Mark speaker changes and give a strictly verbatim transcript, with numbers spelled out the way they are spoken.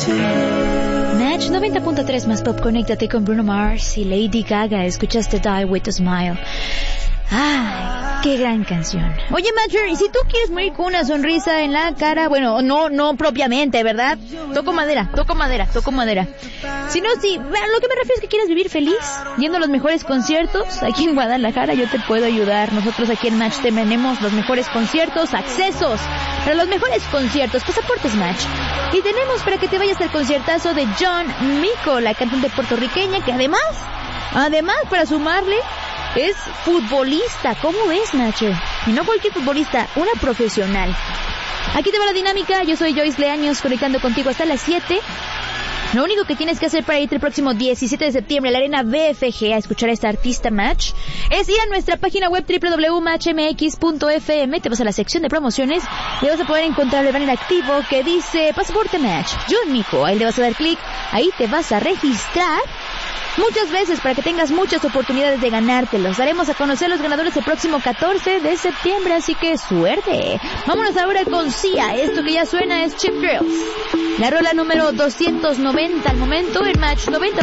Speaker 1: Match noventa punto tres más pop, conéctate con Bruno Mars y Lady Gaga. Escuchaste Die With A Smile. ¡Ay, qué gran canción! Oye, Matcher, ¿y si tú quieres morir con una sonrisa en la cara? Bueno, no, no propiamente, ¿verdad? Toco madera, toco madera, toco madera. Si no, si, bueno, lo que me refiero es que quieres vivir feliz, yendo a los mejores conciertos. Aquí en Guadalajara yo te puedo ayudar. Nosotros aquí en Match tenemos los mejores conciertos, accesos para los mejores conciertos, pasaportes Match. Y tenemos para que te vayas al conciertazo de John Mico, la cantante puertorriqueña, que además, además, para sumarle, es futbolista. ¿Cómo ves, Nacho? Y no cualquier futbolista, una profesional. Aquí te va la dinámica. Yo soy Joyce Leaños, conectando contigo hasta las siete. Lo único que tienes que hacer para irte el próximo diecisiete de septiembre a la Arena B F G a escuchar a esta artista Match es ir a nuestra página web doble u doble u doble u punto match m x punto f m. Te vas a la sección de promociones y vas a poder encontrar el banner activo que dice Pasaporte Match John Mico. Ahí le vas a dar clic, ahí te vas a registrar muchas veces para que tengas muchas oportunidades de ganártelos. Daremos a conocer los ganadores el próximo catorce de septiembre, así que suerte. Vámonos ahora con Sia. Esto que ya suena es Cheap Thrills, la rola número doscientos noventa al momento en Match noventa.